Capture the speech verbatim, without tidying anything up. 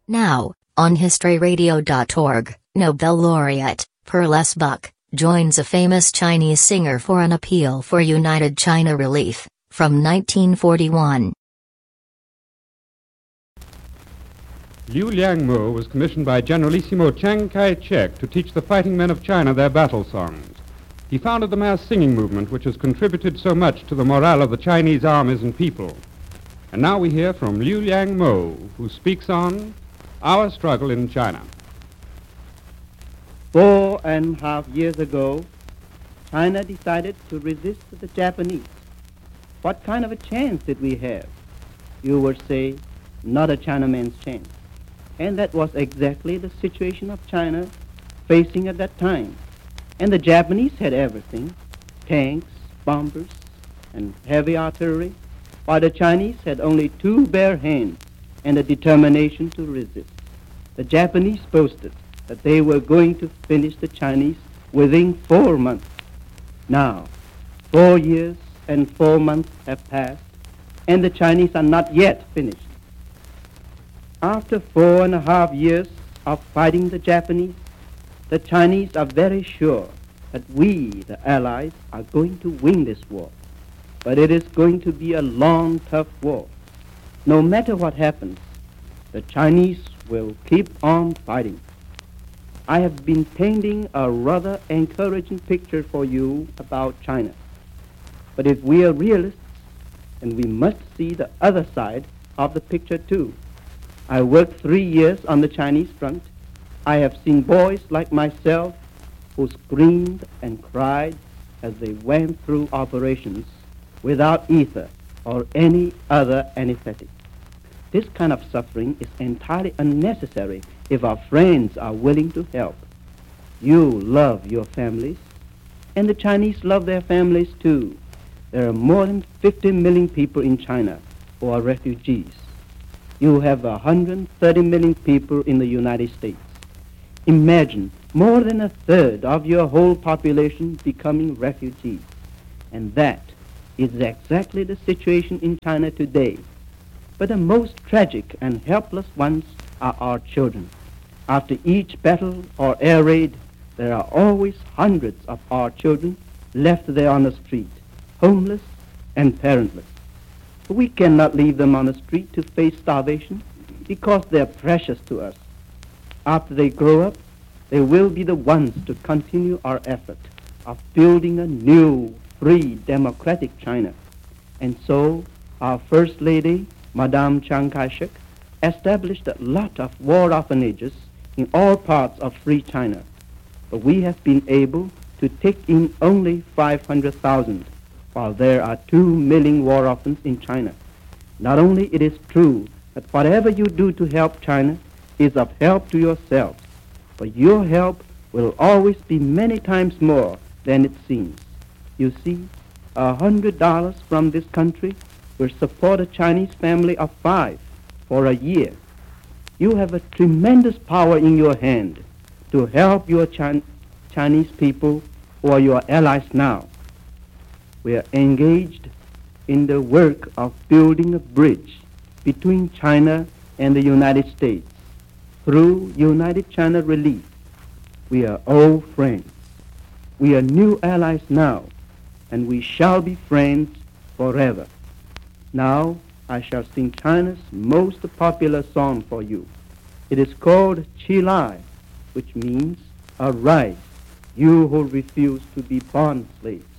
Now, on history radio dot org, Nobel laureate, Pearl S. Buck, joins a famous Chinese singer for an appeal for United China relief, from nineteen forty-one. Liu Liangmo was commissioned by Generalissimo Chiang Kai-shek to teach the fighting men of China their battle songs. He founded the mass singing movement, which has contributed so much to the morale of the Chinese armies and people. And now we hear from Liu Liangmo, who speaks on our struggle in China. Four and a half years ago, China decided to resist the Japanese. What kind of a chance did we have? You would say, not a Chinaman's chance. And that was exactly the situation of China facing at that time. And the Japanese had everything, tanks, bombers, and heavy artillery, while the Chinese had only two bare hands and a determination to resist. The Japanese boasted that they were going to finish the Chinese within four months. Now, four years and four months have passed, and the Chinese are not yet finished. After four and a half years of fighting the Japanese, the Chinese are very sure that we, the Allies, are going to win this war. But it is going to be a long, tough war. No matter what happens, the Chinese will keep on fighting. I have been painting a rather encouraging picture for you about China. But if we are realists, then we must see the other side of the picture too. I worked three years on the Chinese front. I have seen boys like myself who screamed and cried as they went through operations without ether or any other anesthetic. This kind of suffering is entirely unnecessary if our friends are willing to help. You love your families, and the Chinese love their families too. There are more than fifty million people in China who are refugees. You have one hundred thirty million people in the United States. Imagine more than a third of your whole population becoming refugees. And that is exactly the situation in China today. But the most tragic and helpless ones are our children. After each battle or air raid, there are always hundreds of our children left there on the street, homeless and parentless. We cannot leave them on the street to face starvation because they're precious to us. After they grow up, they will be the ones to continue our effort of building a new, free, democratic China. And so our First Lady, Madame Chiang Kai-shek, established a lot of war orphanages in all parts of free China. But we have been able to take in only five hundred thousand, while there are two million war orphans in China. Not only it is true that whatever you do to help China is of help to yourself, but your help will always be many times more than it seems. You see, a hundred dollars from this country will support a Chinese family of five for a year. You have a tremendous power in your hand to help your Chin- Chinese people who are your allies now. We are engaged in the work of building a bridge between China and the United States. Through United China Relief, we are old friends. We are new allies now, and we shall be friends forever. Now I shall sing China's most popular song for you. It is called Chi Lai, which means arise, you who refuse to be bond slaves.